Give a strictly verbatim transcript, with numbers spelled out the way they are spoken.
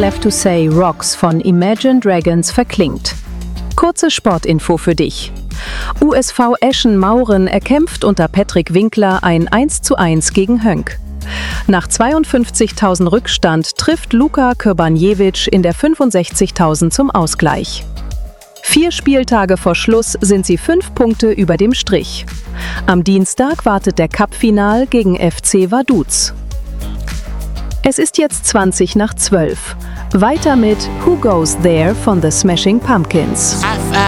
Left to Say Rocks von Imagine Dragons verklingt. Kurze Sportinfo für dich. U S V Eschen-Mauren erkämpft unter Patrick Winkler ein eins zu eins gegen Höngk. Nach zweiundfünfzigtausend Rückstand trifft Luka Krbanjewitsch in der fünfundsechzigtausend zum Ausgleich. Vier Spieltage vor Schluss sind sie fünf Punkte über dem Strich. Am Dienstag wartet der Cup-Final gegen F C Vaduz. Es ist jetzt zwanzig nach zwölf. Weiter mit Who Goes There von The Smashing Pumpkins.